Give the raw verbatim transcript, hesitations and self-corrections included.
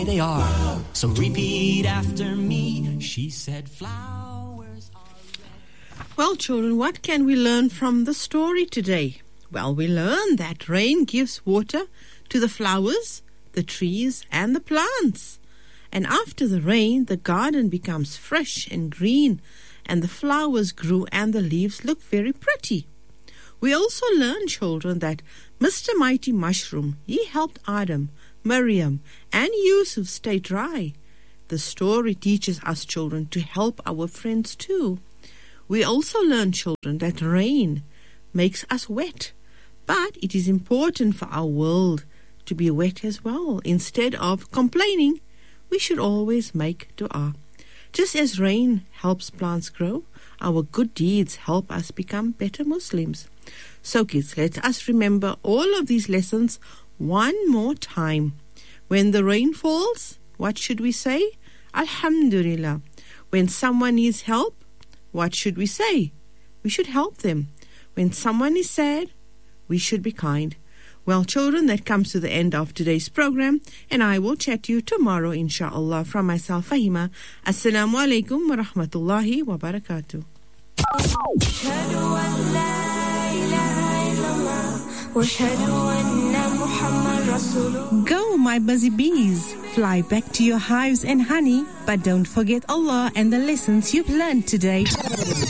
they are. So repeat after me. She said flowers are red. Well, children, what can we learn from the story today? Well, we learn that rain gives water to the flowers, the trees, and the plants. And after the rain, the garden becomes fresh and green, and the flowers grew and the leaves look very pretty. We also learn, children, that Mister Mighty Mushroom, he helped Adam, Miriam, and Yusuf stay dry. The story teaches us, children, to help our friends too. We also learn, children, that rain makes us wet, but it is important for our world to be wet as well. Instead of complaining, we should always make dua. Just as rain helps plants grow, our good deeds help us become better Muslims. So kids, let us remember all of these lessons one more time. When the rain falls, what should we say? Alhamdulillah. When someone needs help, what should we say? We should help them. When someone is sad, we should be kind. Well, children, that comes to the end of today's program, and I will chat to you tomorrow, inshallah. From myself, Fahima. Assalamu alaikum wa rahmatullahi wa barakatuh. Go, my busy bees. Fly back to your hives and honey, but don't forget Allah and the lessons you've learned today.